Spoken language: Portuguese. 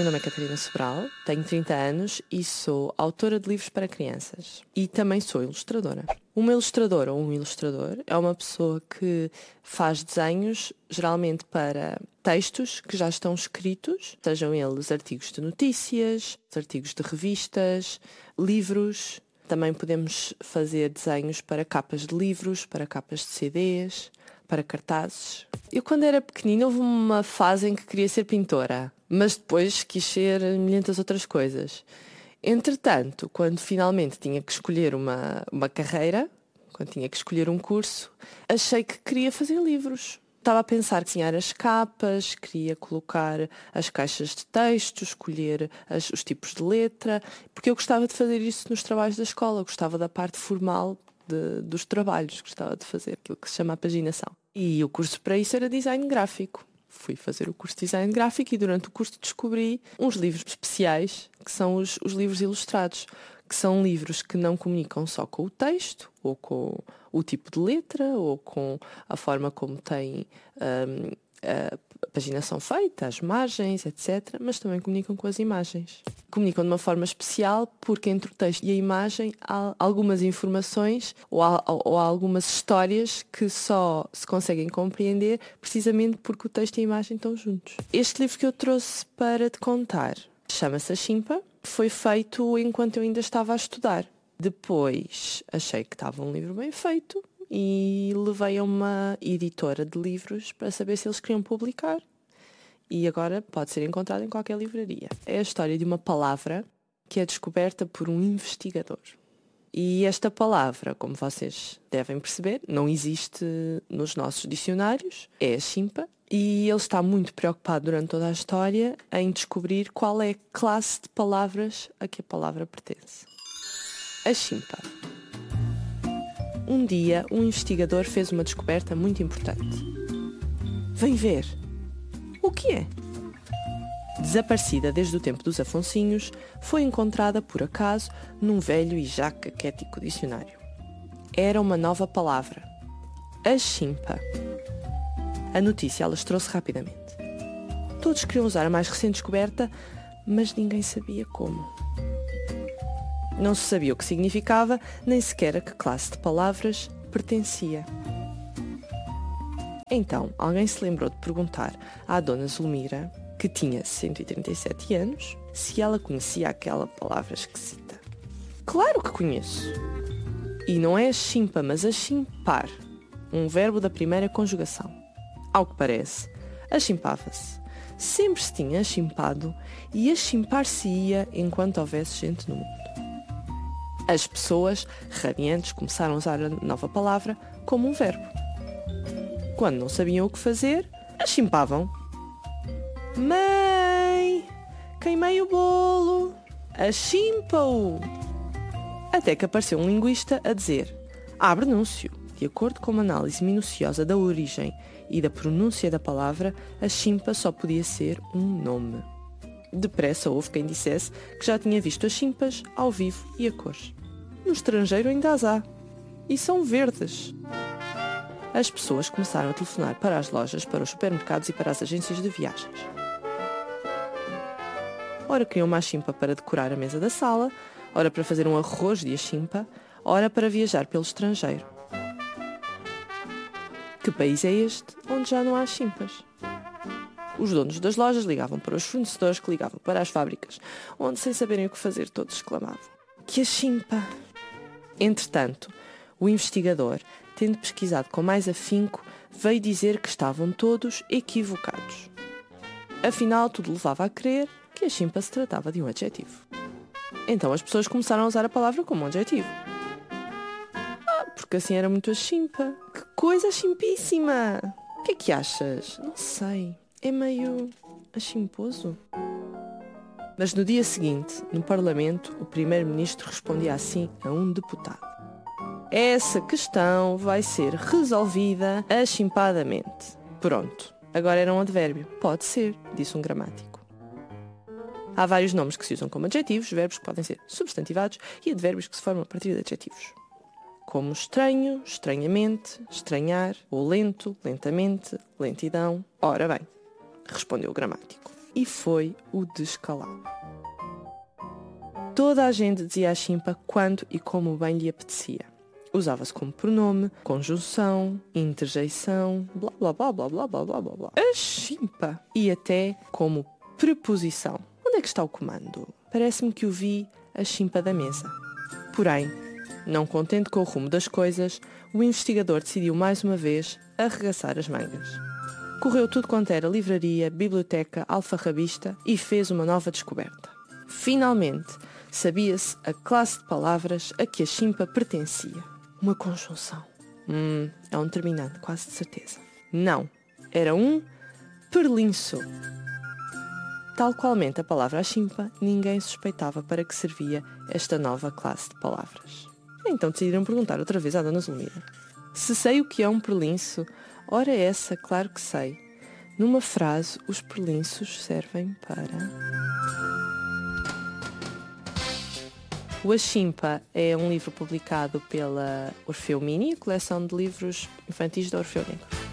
nome é Catarina Sobral, tenho 30 anos e sou autora de livros para crianças. E também sou ilustradora. Uma ilustradora ou um ilustrador é uma pessoa que faz desenhos, geralmente para textos que já estão escritos, sejam eles artigos de notícias, artigos de revistas, livros. Também podemos fazer desenhos para capas de livros, para capas de CDs, para cartazes. Eu, quando era pequenina, houve uma fase em que queria ser pintora, mas depois quis ser milhentas outras coisas. Entretanto, quando finalmente tinha que escolher uma carreira, quando tinha que escolher um curso, achei que queria fazer livros. Estava a pensar que desenhar as capas, queria colocar as caixas de texto, escolher os tipos de letra, porque eu gostava de fazer isso nos trabalhos da escola, gostava da parte formal dos trabalhos, gostava de fazer aquilo que se chama a paginação. E o curso para isso era design gráfico. Fui fazer o curso de design gráfico e durante o curso descobri uns livros especiais, que são os livros ilustrados, que são livros que não comunicam só com o texto, ou com o tipo de letra, ou com a forma como tem a paginação feita, as margens, etc., mas também comunicam com as imagens. Comunicam de uma forma especial porque entre o texto e a imagem há algumas informações ou há algumas histórias que só se conseguem compreender precisamente porque o texto e a imagem estão juntos. Este livro que eu trouxe para te contar chama-se A Chimpa. Foi feito enquanto eu ainda estava a estudar. Depois achei que estava um livro bem feito e levei a uma editora de livros para saber se eles queriam publicar. E agora pode ser encontrado em qualquer livraria. É a história de uma palavra que é descoberta por um investigador. E esta palavra, como vocês devem perceber, não existe nos nossos dicionários. É a chimpa. E ele está muito preocupado durante toda a história em descobrir qual é a classe de palavras a que a palavra pertence. A chimpa. Um dia, um investigador fez uma descoberta muito importante. Vem ver. O que é? Desaparecida desde o tempo dos Afonsinhos, foi encontrada por acaso num velho e já caquético dicionário. Era uma nova palavra. A chimpa. A notícia alastrou-se rapidamente. Todos queriam usar a mais recente descoberta, mas ninguém sabia como. Não se sabia o que significava, nem sequer a que classe de palavras pertencia. Então, alguém se lembrou de perguntar à dona Zulmira, que tinha 137 anos, se ela conhecia aquela palavra esquisita. Claro que conheço! E não é a chimpa, mas a chimpar, um verbo da primeira conjugação. Ao que parece, achimpava-se. Sempre se tinha achimpado e achimpar-se-ia enquanto houvesse gente no mundo. As pessoas, radiantes, começaram a usar a nova palavra como um verbo. Quando não sabiam o que fazer, achimpavam. Mãe, queimei o bolo, achimpa-o. Até que apareceu um linguista a dizer: pronúncio. De acordo com uma análise minuciosa da origem e da pronúncia da palavra, a chimpa só podia ser um nome. Depressa houve quem dissesse que já tinha visto as chimpas ao vivo e a cores. No estrangeiro ainda as há. E são verdes. As pessoas começaram a telefonar para as lojas, para os supermercados e para as agências de viagens. Ora queriam uma chimpa para decorar a mesa da sala, ora para fazer um arroz de achimpa, ora para viajar pelo estrangeiro. Que país é este onde já não há chimpas? Os donos das lojas ligavam para os fornecedores que ligavam para as fábricas, onde, sem saberem o que fazer, todos exclamavam: que a chimpa! Entretanto, o investigador, tendo pesquisado com mais afinco, veio dizer que estavam todos equivocados. Afinal, tudo levava a crer que a chimpa se tratava de um adjetivo. Então as pessoas começaram a usar a palavra como um adjetivo. Porque assim era muito a chimpa. Que coisa chimpíssima! O que é que achas? Não sei. É meio achimposo. Mas no dia seguinte, no Parlamento, o primeiro-ministro respondia assim a um deputado: essa questão vai ser resolvida achimpadamente. Pronto. Agora era um advérbio. Pode ser, disse um gramático. Há vários nomes que se usam como adjetivos, verbos que podem ser substantivados e advérbios que se formam a partir de adjetivos. Como estranho, estranhamente, estranhar, ou lento, lentamente, lentidão. Ora bem, respondeu o gramático. e foi o descalabro. Toda a gente dizia a chimpa quando e como bem lhe apetecia. Usava-se como pronome, conjunção, interjeição, blá blá blá blá blá blá blá blá blá. A chimpa! E até como preposição. Onde é que está o comando? Parece-me que o vi a chimpa da mesa. Porém, não contente com o rumo das coisas, o investigador decidiu mais uma vez arregaçar as mangas. Correu tudo quanto era livraria, biblioteca, alfarrabista e fez uma nova descoberta. Finalmente, sabia-se a classe de palavras a que a chimpa pertencia. Uma conjunção. É um terminante, quase de certeza. Não, era um perlinço. Tal qualmente a palavra chimpa, ninguém suspeitava para que servia esta nova classe de palavras. Então decidiram perguntar outra vez à Dona Zulmira. Se sei o que é um perlinço, ora essa, claro que sei. Numa frase, os perlinços servem para... O A Chimpa é um livro publicado pela Orfeu Mini, coleção de livros infantis da Orfeu Negro.